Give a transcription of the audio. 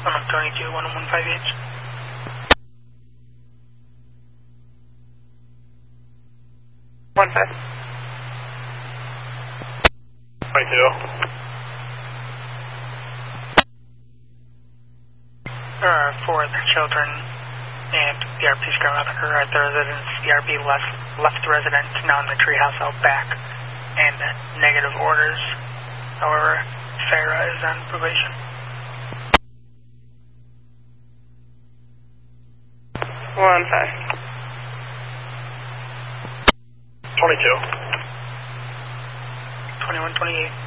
122, 10158. 15. 22. For the children and ERP's grandmother are at the residence. ERP left the residence now in the treehouse out back and negative orders. However, Farah is on probation. 15. 22. 2128.